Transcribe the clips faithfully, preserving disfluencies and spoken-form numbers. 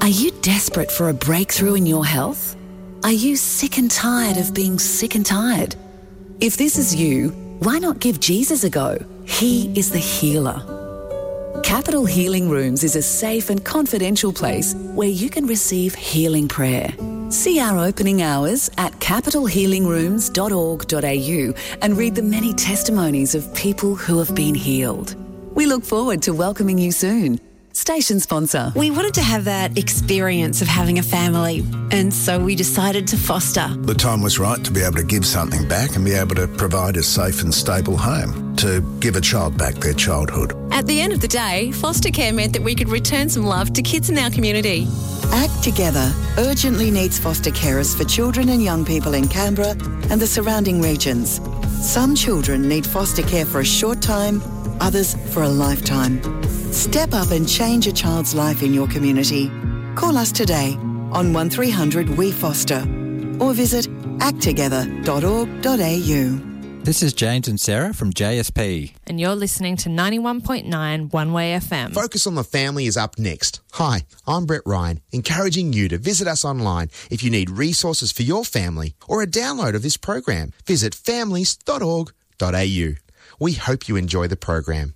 Are you desperate for a breakthrough in your health? Are you sick and tired of being sick and tired? If this is you, why not give Jesus a go? He is the healer. Capital Healing Rooms is a safe and confidential place where you can receive healing prayer. See our opening hours at capital healing rooms dot org dot a u and read the many testimonies of people who have been healed. We look forward to welcoming you soon. Station sponsor. We wanted to have that experience of having a family, and so we decided to foster. The time was right to be able to give something back and be able to provide a safe and stable home, to give a child back their childhood. At the end of the day, foster care meant that we could return some love to kids in our community. Act Together urgently needs foster carers for children and young people in Canberra and the surrounding regions. Some children need foster care for a short time, others for a lifetime. Step up and change a child's life in your community. Call us today on one three hundred we foster or visit act together dot org dot a u. This is James and Sarah from J S P. And you're listening to ninety-one point nine One Way F M. Focus on the Family is up next. Hi, I'm Brett Ryan, encouraging you to visit us online if you need resources for your family or a download of this program. Visit families dot org dot a u. We hope you enjoy the program.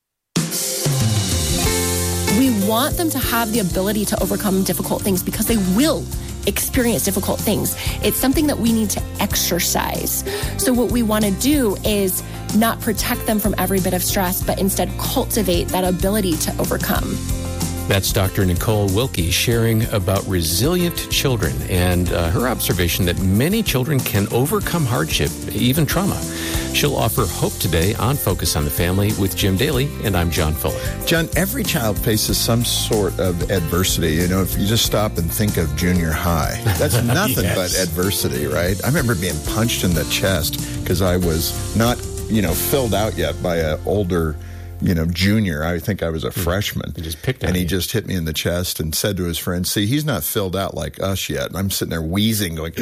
We want them to have the ability to overcome difficult things because they will experience difficult things. It's something that we need to exercise. So what we want to do is not protect them from every bit of stress, but instead cultivate that ability to overcome. That's Doctor Nicole Wilkie sharing about resilient children and uh, her observation that many children can overcome hardship, even trauma. She'll offer hope today on Focus on the Family with Jim Daly, and I'm John Fuller. John, every child faces some sort of adversity. You know, if you just stop and think of junior high, that's nothing yes. but adversity, right? I remember being punched in the chest because I was not, you know, filled out yet by an older you know, junior. I think I was a freshman. He just picked on And he you. just hit me in the chest and said to his friends, see, he's not filled out like us yet. And I'm sitting there wheezing, going,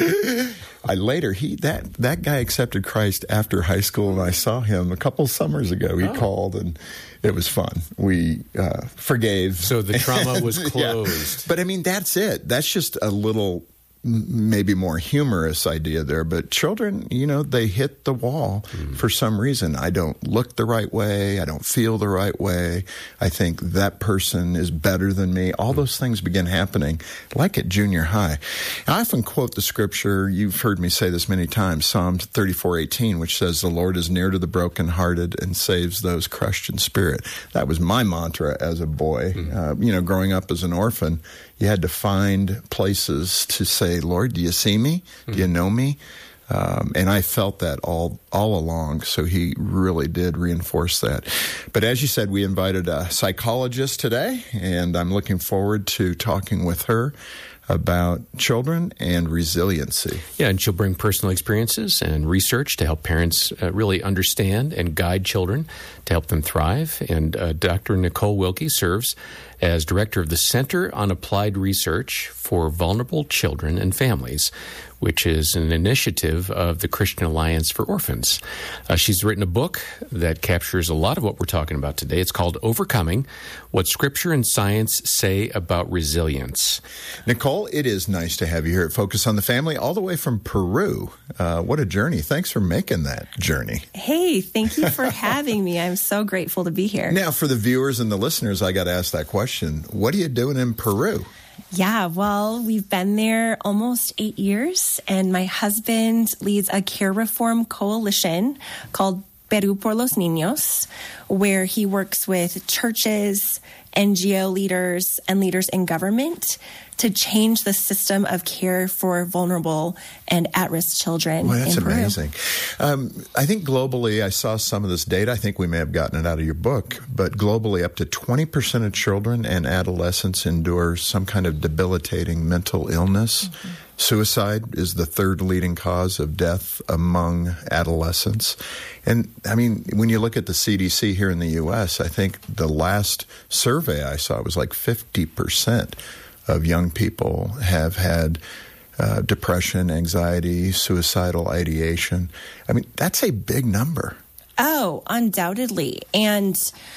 I later, he that that guy accepted Christ after high school, and I saw him a couple summers ago. He oh. called, and it was fun. We uh, forgave. So the trauma was closed. Yeah. But, I mean, that's it. That's just a little maybe more humorous idea there, but children, you know, they hit the wall mm. for some reason. I don't look the right way. I don't feel the right way. I think that person is better than me. All those things begin happening like at junior high. I often quote the scripture. You've heard me say this many times, Psalm thirty-four eighteen, which says, the Lord is near to the brokenhearted and saves those crushed in spirit. That was my mantra as a boy. Mm. Uh, you know, growing up as an orphan, you had to find places to say, Lord, do you see me? Do you know me? Um, and I felt that all all along, so he really did reinforce that. But as you said, we invited a psychologist today, and I'm looking forward to talking with her about children and resiliency. Yeah, and she'll bring personal experiences and research to help parents uh, really understand and guide children to help them thrive. And uh, Doctor Nicole Wilkie serves as director of the Center on Applied Research for Vulnerable Children and Families, which is an initiative of the Christian Alliance for Orphans. Uh, she's written a book that captures a lot of what we're talking about today. It's called Overcoming: What Scripture and Science Say About Resilience. Nicole, it is nice to have you here at Focus on the Family, all the way from Peru. Uh, what a journey. Thanks for making that journey. Hey, thank you for having me. I'm so grateful to be here. Now, for the viewers and the listeners, I got to ask that question. What are you doing in Peru? Yeah, well, we've been there almost eight years, and my husband leads a care reform coalition called Perú por los Niños, where he works with churches, N G O leaders, and leaders in government to change the system of care for vulnerable and at-risk children. Well, that's in Peru. amazing. Um, I think globally, I saw some of this data. I think we may have gotten it out of your book, but globally, up to twenty percent of children and adolescents endure some kind of debilitating mental illness. Mm-hmm. Suicide is the third leading cause of death among adolescents. And, I mean, when you look at the C D C here in the U S, I think the last survey I saw was like fifty percent of young people have had uh, depression, anxiety, suicidal ideation. I mean, that's a big number. Oh, undoubtedly. And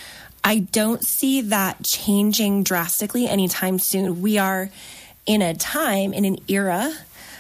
I don't see that changing drastically anytime soon. We are in a time, in an era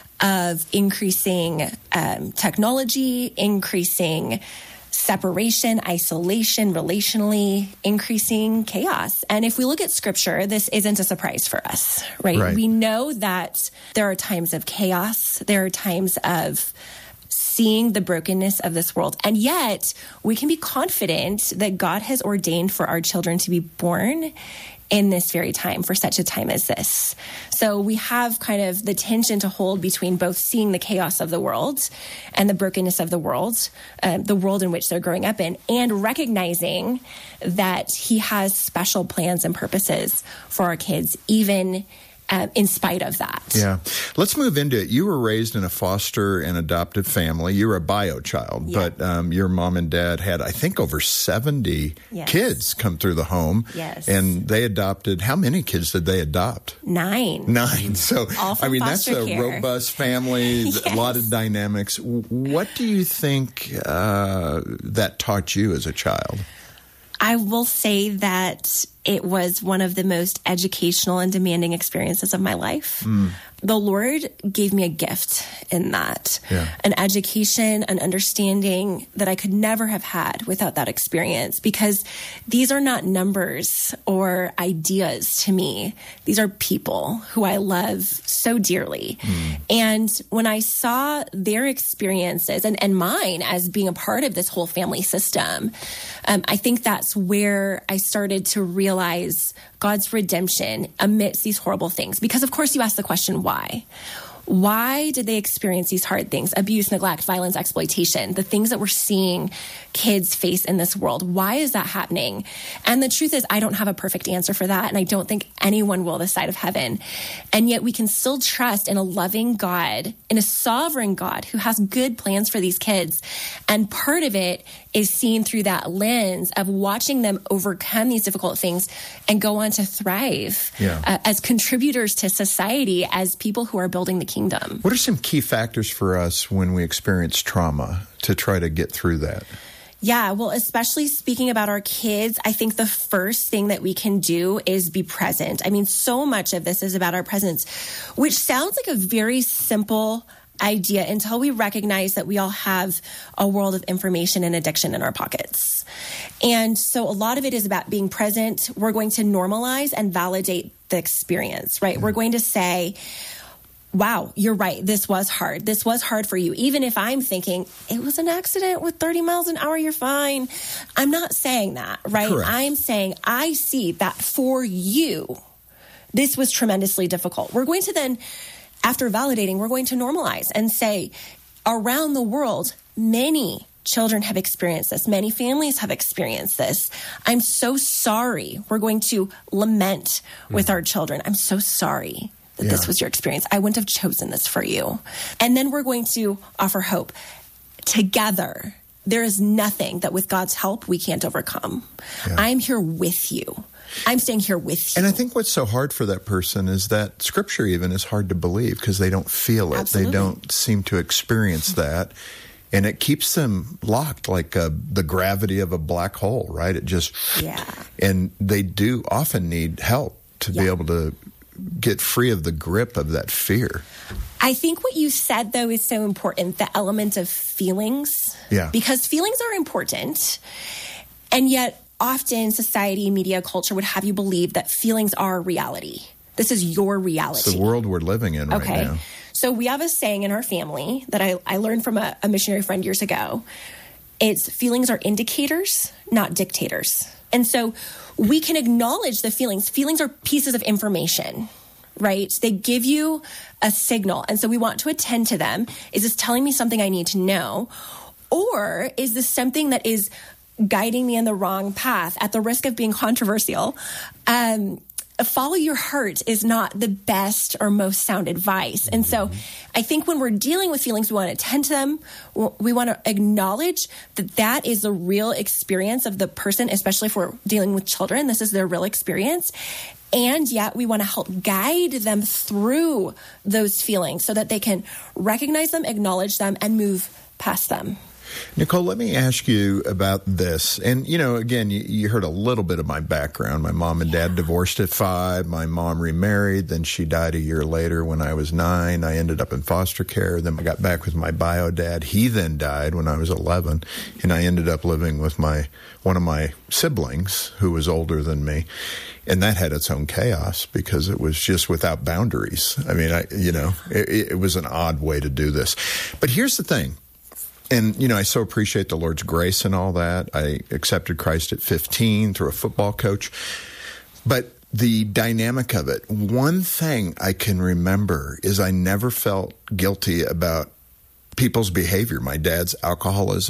of increasing um, technology, increasing separation, isolation, relationally, increasing chaos. And if we look at scripture, this isn't a surprise for us, right? Right. We know that there are times of chaos. There are times of seeing the brokenness of this world. And yet we can be confident that God has ordained for our children to be born in this very time, for such a time as this. So we have kind of the tension to hold between both seeing the chaos of the world and the brokenness of the world, uh, the world in which they're growing up in, and recognizing that he has special plans and purposes for our kids, even Uh, in spite of that. Yeah. Let's move into it. You were raised in a foster and adoptive family. You were a bio child, Yeah. but um, your mom and dad had, I think, over seventy Yes. kids come through the home. Yes. And they adopted, how many kids did they adopt? Nine. Nine. So, All from I mean, that's foster a care. robust family, Yes. a lot of dynamics. What do you think uh, that taught you as a child? I will say that it was one of the most educational and demanding experiences of my life. Mm. The Lord gave me a gift in that, Yeah. an education, an understanding that I could never have had without that experience, because these are not numbers or ideas to me. These are people who I love so dearly. Mm. And when I saw their experiences and, and mine as being a part of this whole family system, um, I think that's where I started to realize God's redemption amidst these horrible things. Because, of course, you ask the question, why? Why did they experience these hard things? Abuse, neglect, violence, exploitation, the things that we're seeing kids face in this world. Why is that happening? And the truth is, I don't have a perfect answer for that. And I don't think anyone will this side of heaven. And yet we can still trust in a loving God, in a sovereign God who has good plans for these kids. And part of it is seen through that lens of watching them overcome these difficult things and go on to thrive Yeah. uh, as contributors to society, as people who are building the kingdom. What are some key factors for us when we experience trauma to try to get through that? Yeah, well, especially speaking about our kids, I think the first thing that we can do is be present. I mean, so much of this is about our presence, which sounds like a very simple idea until we recognize that we all have a world of information and addiction in our pockets. And so a lot of it is about being present. We're going to normalize and validate the experience, right? Mm-hmm. We're going to say, wow, you're right. This was hard. This was hard for you. Even if I'm thinking it was an accident with thirty miles an hour, you're fine. I'm not saying that, right? Correct. I'm saying I see that for you, this was tremendously difficult. We're going to then, after validating, we're going to normalize and say, around the world, many children have experienced this. Many families have experienced this. I'm so sorry. We're going to lament with our children. I'm so sorry that Yeah. this was your experience. I wouldn't have chosen this for you. And then we're going to offer hope. Together, there is nothing that with God's help we can't overcome. Yeah. I'm here with you. I'm staying here with you. And I think what's so hard for that person is that scripture even is hard to believe because they don't feel it. Absolutely. They don't seem to experience that. And it keeps them locked like a, the gravity of a black hole, right? It just, Yeah. and they do often need help to be Yeah. able to get free of the grip of that fear. I think what you said, though, is so important, the element of feelings. Yeah. Because feelings are important. And yet, often society, media, culture would have you believe that feelings are reality. This is your reality. It's the world we're living in Okay. right now. So we have a saying in our family that I, I learned from a, a missionary friend years ago. It's feelings are indicators, not dictators. And so we can acknowledge the feelings. Feelings are pieces of information, right? They give you a signal. And so we want to attend to them. Is this telling me something I need to know? Or is this something that is guiding me in the wrong path? At the risk of being controversial, um, follow your heart is not the best or most sound advice. And so I think when we're dealing with feelings, we want to attend to them. We want to acknowledge that that is the real experience of the person, especially if we're dealing with children. This is their real experience. And yet we want to help guide them through those feelings so that they can recognize them, acknowledge them, and move past them. Nicole, let me ask you about this. And, you know, again, you, you heard a little bit of my background. My mom and dad divorced at five. My mom remarried. Then she died a year later when I was nine. I ended up in foster care. Then I got back with my bio dad. He then died when I was eleven. And I ended up living with my one of my siblings who was older than me. And that had its own chaos because it was just without boundaries. I mean, I, you know, it, it was an odd way to do this. But here's the thing. And, you know, I so appreciate the Lord's grace and all that. I accepted Christ at fifteen through a football coach. But the dynamic of it, one thing I can remember is I never felt guilty about people's behavior. My dad's alcoholism,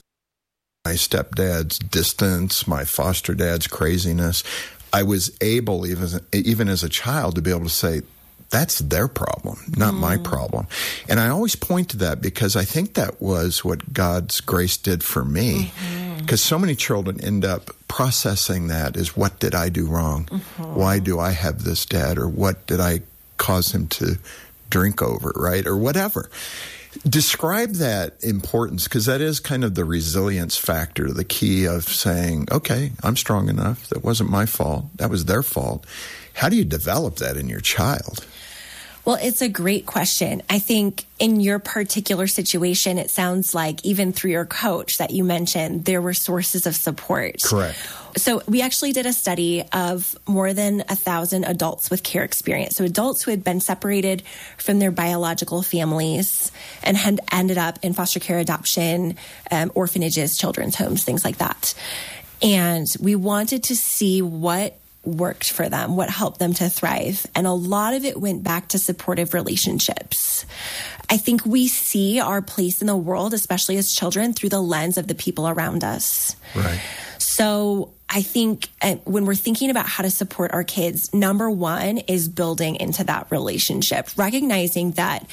my stepdad's distance, my foster dad's craziness. I was able, even, even as a child, to be able to say, that's their problem, not mm. my problem. And I always point to that because I think that was what God's grace did for me. Because mm-hmm. so many children end up processing that as, what did I do wrong? Mm-hmm. Why do I have this dad? Or what did I cause him to drink over, right? Or whatever. Describe that importance, because that is kind of the resilience factor, the key of saying, okay, I'm strong enough. That wasn't my fault. That was their fault. How do you develop that in your child? Well, it's a great question. I think in your particular situation, it sounds like even through your coach that you mentioned, there were sources of support. Correct. So we actually did a study of more than a thousand adults with care experience. So adults who had been separated from their biological families and had ended up in foster care, adoption, um, orphanages, children's homes, things like that. And we wanted to see what worked for them, what helped them to thrive. And a lot of it went back to supportive relationships. I think we see our place in the world, especially as children, through the lens of the people around us. Right. So I think uh, when we're thinking about how to support our kids, number one is building into that relationship, recognizing that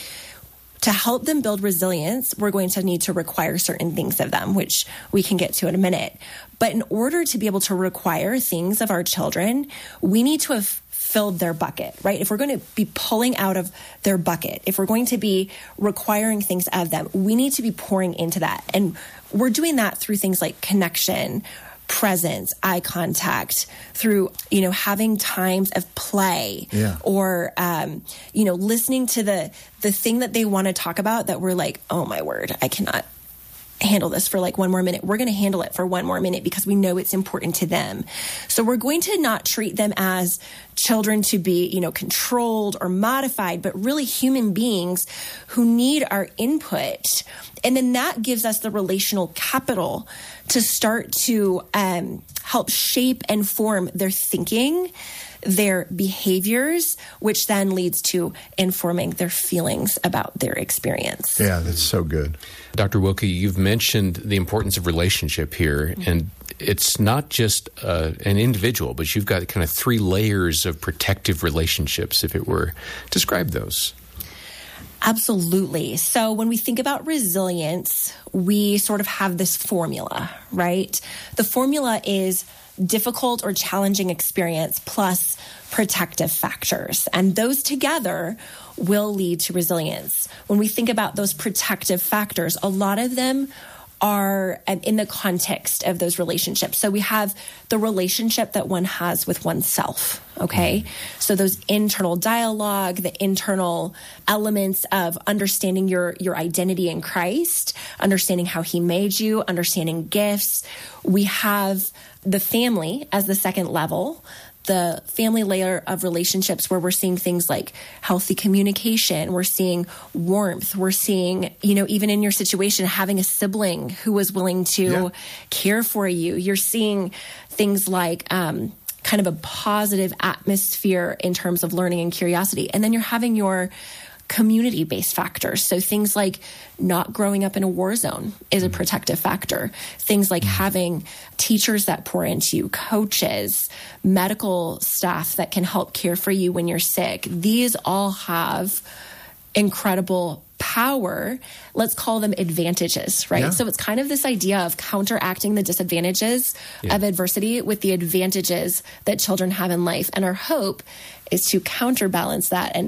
to help them build resilience, we're going to need to require certain things of them, which we can get to in a minute. But in order to be able to require things of our children, we need to have filled their bucket, right? If we're going to be pulling out of their bucket, if we're going to be requiring things of them, we need to be pouring into that. And we're doing that through things like connection, presence, eye contact, through, you know, having times of play yeah. or, um, you know, listening to the, the thing that they want to talk about that we're like, oh my word, I cannot handle this for like one more minute. We're going to handle it for one more minute because we know it's important to them. So we're going to not treat them as children to be, you know, controlled or modified, but really human beings who need our input. And then that gives us the relational capital to start to um, help shape and form their thinking, their behaviors, which then leads to informing their feelings about their experience. Yeah, that's so good. Doctor Wilkie, you've mentioned the importance of relationship here, mm-hmm. and it's not just uh, an individual, but you've got kind of three layers of protective relationships, if it were. Describe those. Absolutely. So when we think about resilience, we sort of have this formula, right? The formula is difficult or challenging experience plus protective factors. And those together will lead to resilience. When we think about those protective factors, a lot of them are in the context of those relationships. So we have the relationship that one has with oneself, okay? So those internal dialogue, the internal elements of understanding your, your identity in Christ, understanding how he made you, understanding gifts. We have the family as the second level, the family layer of relationships where we're seeing things like healthy communication, we're seeing warmth, we're seeing, you know, even in your situation, having a sibling who was willing to yeah. care for you. You're seeing things like um, kind of a positive atmosphere in terms of learning and curiosity. And then you're having your community-based factors. So things like not growing up in a war zone is a protective factor. Things like having teachers that pour into you, coaches, medical staff that can help care for you when you're sick. These all have incredible power. Let's call them advantages, right? Yeah. So it's kind of this idea of counteracting the disadvantages yeah. of adversity with the advantages that children have in life. And our hope is to counterbalance that and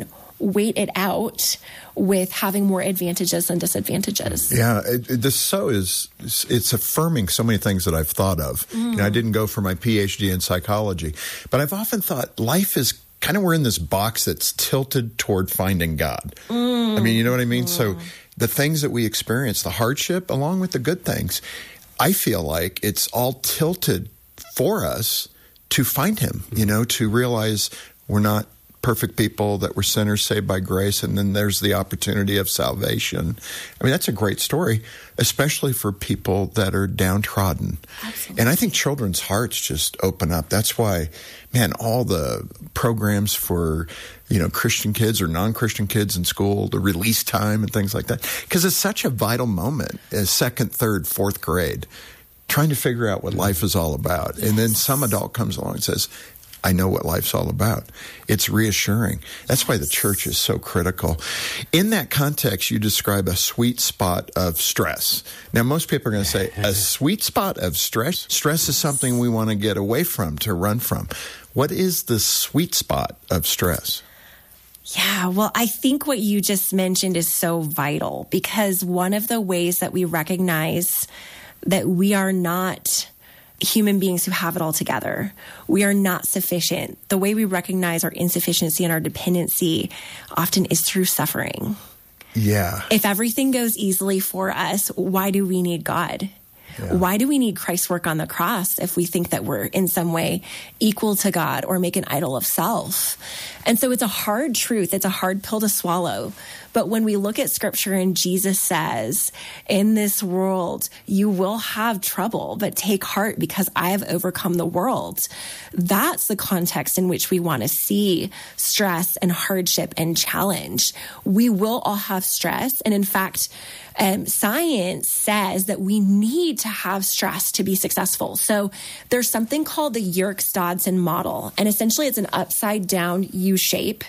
wait it out with having more advantages than disadvantages. Yeah, it, it, this so is, it's affirming so many things that I've thought of. Mm. You know, I didn't go for my P H D in psychology, but I've often thought life is kind of, we're in this box that's tilted toward finding God. Mm. I mean, you know what I mean? Mm. So the things that we experience, the hardship, along with the good things, I feel like it's all tilted for us to find him, you know, to realize we're not perfect people, that we're sinners saved by grace, and then there's the opportunity of salvation. I mean, that's a great story, especially for people that are downtrodden. Absolutely. And I think children's hearts just open up. That's why, man, all the programs for, you know, Christian kids or non-Christian kids in school, the release time and things like that, because it's such a vital moment as second, third, fourth grade, trying to figure out what life is all about. Yes. And then some adult comes along and says, I know what life's all about. It's reassuring. That's why the church is so critical. In that context, you describe a sweet spot of stress. Now, most people are going to say, a sweet spot of stress? Stress is something we want to get away from, to run from. What is the sweet spot of stress? Yeah, well, I think what you just mentioned is so vital, because one of the ways that we recognize that we are not human beings who have it all together, we are not sufficient. The way we recognize our insufficiency and our dependency often is through suffering. Yeah. If everything goes easily for us, why do we need God? Yeah. Why do we need Christ's work on the cross if we think that we're in some way equal to God or make an idol of self? And so it's a hard truth. It's a hard pill to swallow. But when we look at scripture and Jesus says, in this world, you will have trouble, but take heart because I have overcome the world. That's the context in which we want to see stress and hardship and challenge. We will all have stress. And in fact, um, science says that we need to have stress to be successful. So there's something called the Yerkes-Dodson model. And essentially it's an upside down U shape.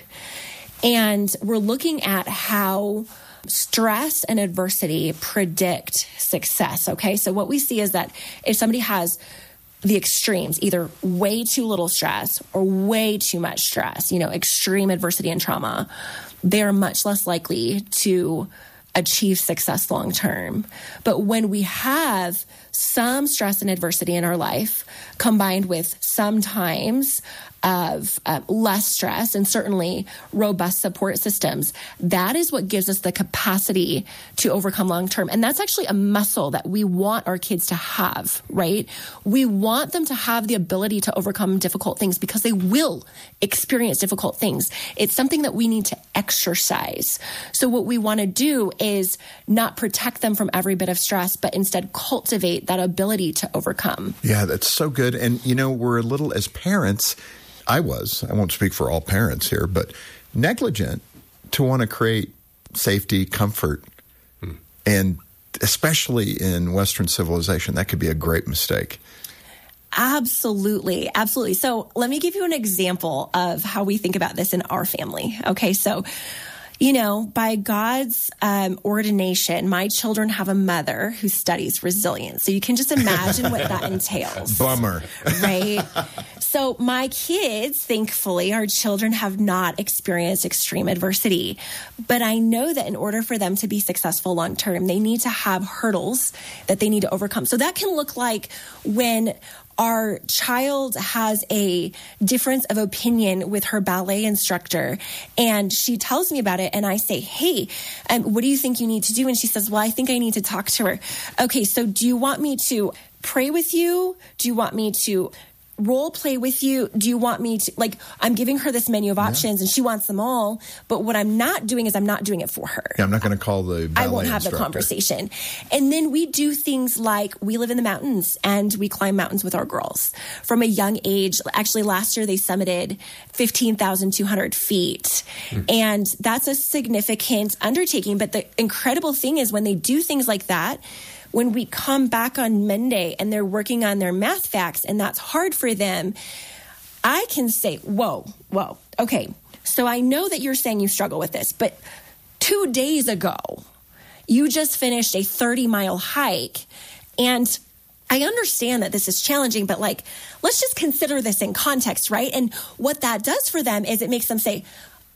And we're looking at how stress and adversity predict success, okay? So what we see is that if somebody has the extremes, either way too little stress or way too much stress, you know, extreme adversity and trauma, they're much less likely to achieve success long term. But when we have some stress and adversity in our life combined with sometimes of uh, less stress and certainly robust support systems, that is what gives us the capacity to overcome long term. And that's actually a muscle that we want our kids to have, right? We want them to have the ability to overcome difficult things because they will experience difficult things. It's something that we need to exercise. So what we want to do is not protect them from every bit of stress, but instead cultivate that ability to overcome. Yeah, that's so good. And, you know, we're a little, as parents, I was, I won't speak for all parents here, but negligent to want to create safety, comfort, hmm. and especially in Western civilization, that could be a great mistake. Absolutely. Absolutely. So let me give you an example of how we think about this in our family. Okay. So, you know, by God's um, ordination, my children have a mother who studies resilience. So you can just imagine what that entails. Bummer. Right? So my kids, thankfully, our children have not experienced extreme adversity. But I know that in order for them to be successful long term, they need to have hurdles that they need to overcome. So that can look like when our child has a difference of opinion with her ballet instructor and she tells me about it and I say, hey, um, what do you think you need to do? And she says, well, I think I need to talk to her. Okay, so do you want me to pray with you? Do you want me to role play with you? Do you want me to, like, I'm giving her this menu of options yeah. and she wants them all, but what I'm not doing is I'm not doing it for her. Yeah, I'm not going to call the ballet I won't have instructor. The conversation. And then we do things like we live in the mountains and we climb mountains with our girls from a young age. Actually, last year they summited fifteen thousand two hundred feet. Mm. And that's a significant undertaking. But the incredible thing is when they do things like that, when we come back on Monday and they're working on their math facts and that's hard for them, I can say, whoa, whoa, okay. So I know that you're saying you struggle with this, but two days ago, you just finished a thirty mile hike. And I understand that this is challenging, but like, let's just consider this in context, right? And what that does for them is it makes them say,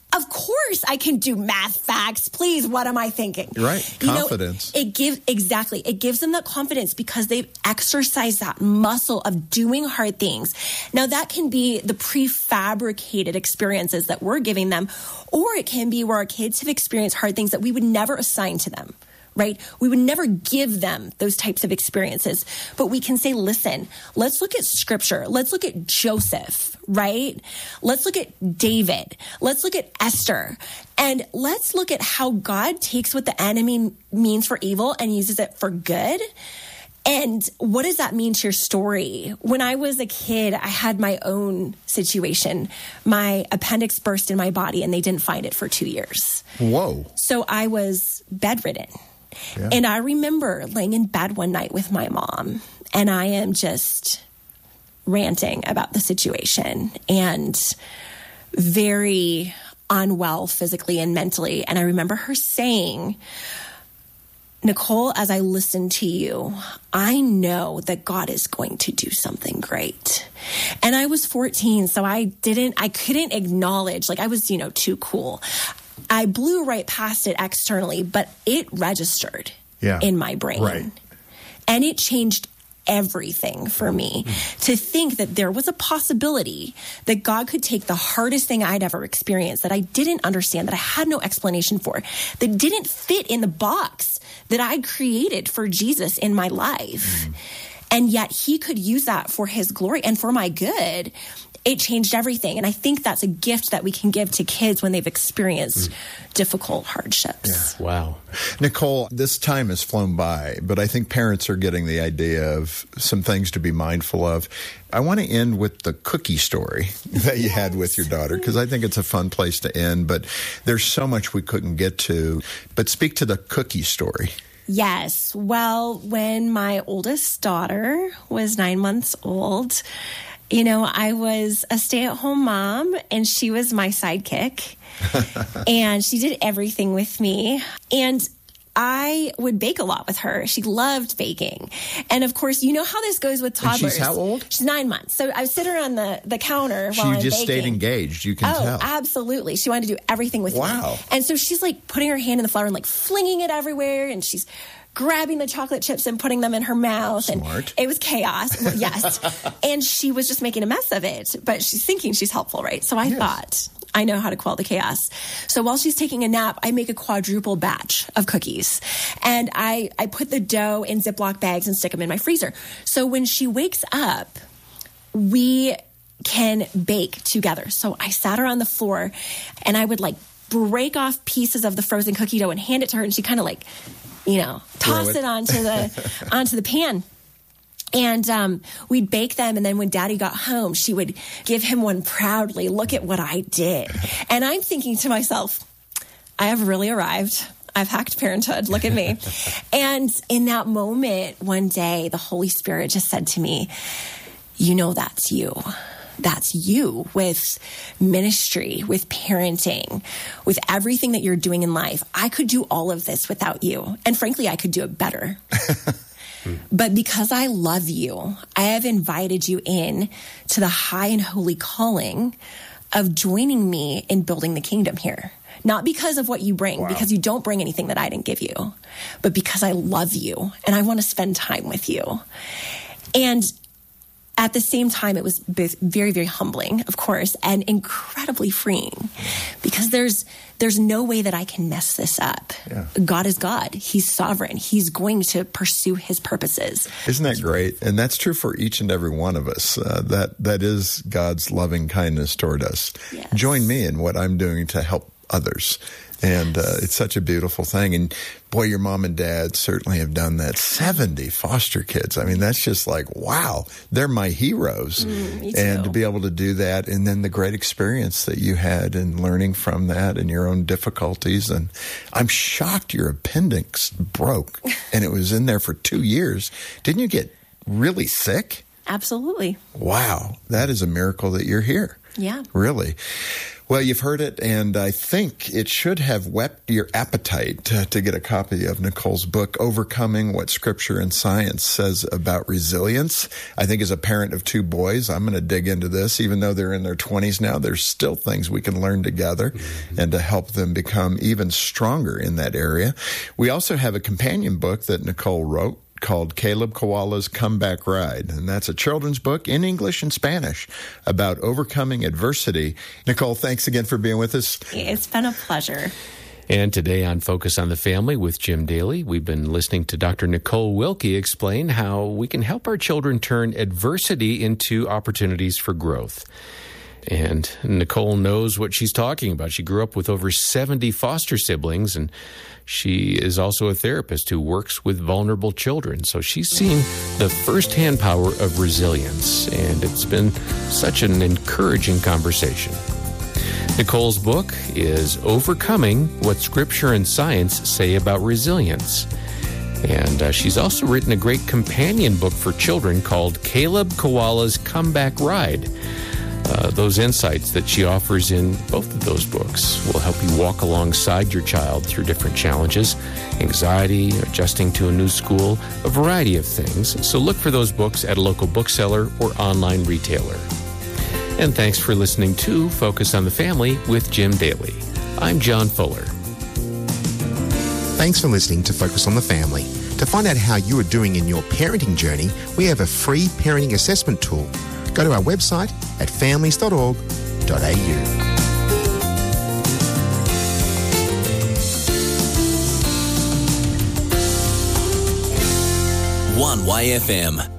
Of course I can do math facts. Please, what am I thinking? Right. Confidence. You know, it gives, exactly. It gives them that confidence because they've exercised that muscle of doing hard things. Now, that can be the prefabricated experiences that we're giving them, or it can be where our kids have experienced hard things that we would never assign to them. Right? We would never give them those types of experiences, but we can say, listen, let's look at scripture. Let's look at Joseph, right? Let's look at David. Let's look at Esther. And let's look at how God takes what the enemy means for evil and uses it for good. And what does that mean to your story? When I was a kid, I had my own situation. My appendix burst in my body and they didn't find it for two years. Whoa. So I was bedridden. Yeah. And I remember laying in bed one night with my mom, and I am just ranting about the situation and very unwell physically and mentally. And I remember her saying, Nicole, as I listen to you, I know that God is going to do something great. And I was fourteen, so I didn't, I couldn't acknowledge, like I was, you know, too cool. I blew right past it externally, but it registered yeah. in my brain. Right. And it changed everything for me mm. to think that there was a possibility that God could take the hardest thing I'd ever experienced that I didn't understand, that I had no explanation for, that didn't fit in the box that I created for Jesus in my life. Mm. And yet he could use that for his glory and for my good. It changed everything. And I think that's a gift that we can give to kids when they've experienced mm. difficult hardships. Yeah. Wow. Nicole, this time has flown by, but I think parents are getting the idea of some things to be mindful of. I want to end with the cookie story that you yes. had with your daughter, because I think it's a fun place to end, but there's so much we couldn't get to. But speak to the cookie story. Yes. Well, when my oldest daughter was nine months old, you know, I was a stay-at-home mom, and she was my sidekick, and she did everything with me, and I would bake a lot with her. She loved baking. And, of course, you know how this goes with toddlers. And she's how old? She's nine months. So I would sit her on the, the counter she while I'm just baking. Stayed engaged, you can oh, tell. Oh, absolutely. She wanted to do everything with wow. me. Wow. And so she's, like, putting her hand in the flour and, like, flinging it everywhere, and she's grabbing the chocolate chips and putting them in her mouth. Smart. And it was chaos. Well, yes. And she was just making a mess of it. But she's thinking she's helpful, right? So I yes. thought, I know how to quell the chaos. So while she's taking a nap, I make a quadruple batch of cookies. And I, I put the dough in Ziploc bags and stick them in my freezer. So when she wakes up, we can bake together. So I sat her on the floor, and I would, like, break off pieces of the frozen cookie dough and hand it to her. And she kind of, like, you know, toss it. it onto the onto the pan. And um, we'd bake them. And then when Daddy got home, she would give him one proudly. Look at what I did. And I'm thinking to myself, I have really arrived. I've hacked parenthood. Look at me. And in that moment, one day, the Holy Spirit just said to me, you know, that's you. That's you with ministry, with parenting, with everything that you're doing in life. I could do all of this without you. And frankly, I could do it better. But because I love you, I have invited you in to the high and holy calling of joining me in building the kingdom here. Not because of what you bring, wow. because you don't bring anything that I didn't give you, but because I love you and I want to spend time with you. And at the same time, it was very, very humbling, of course, and incredibly freeing, because there's there's no way that I can mess this up. Yeah. God is God. He's sovereign. He's going to pursue his purposes. Isn't that great? And that's true for each and every one of us. Uh, that that is God's loving kindness toward us. Yes. Join me in what I'm doing to help others. And uh, it's such a beautiful thing. And boy, your mom and dad certainly have done that. seventy foster kids. I mean, that's just like, wow, they're my heroes. Mm, me too. And to be able to do that, and then the great experience that you had in learning from that and your own difficulties. And I'm shocked your appendix broke and it was in there for two years. Didn't you get really sick? Absolutely. Wow. That is a miracle that you're here. Yeah. Really. Well, you've heard it, and I think it should have whet your appetite to, to get a copy of Nicole's book, Overcoming What Scripture and Science Says About Resilience. I think as a parent of two boys, I'm going to dig into this. Even though they're in their twenties now, there's still things we can learn together mm-hmm. and to help them become even stronger in that area. We also have a companion book that Nicole wrote called Caleb Koala's Comeback Ride, and that's a children's book in English and Spanish about overcoming adversity. Nicole, thanks again for being with us. It's been a pleasure. And today on Focus on the Family with Jim Daly, we've been listening to Doctor Nicole Wilkie explain how we can help our children turn adversity into opportunities for growth. And Nicole knows what she's talking about. She grew up with over seventy foster siblings, and she is also a therapist who works with vulnerable children. So she's seen the firsthand power of resilience, and it's been such an encouraging conversation. Nicole's book is Overcoming What Scripture and Science Say About Resilience. And uh, she's also written a great companion book for children called Caleb Koala's Comeback Ride. Uh, those insights that she offers in both of those books will help you walk alongside your child through different challenges, anxiety, adjusting to a new school, a variety of things. So look for those books at a local bookseller or online retailer. And thanks for listening to Focus on the Family with Jim Daly. I'm John Fuller. Thanks for listening to Focus on the Family. To find out how you are doing in your parenting journey, we have a free parenting assessment tool. Go to our website at families dot org dot a u. one Y F M.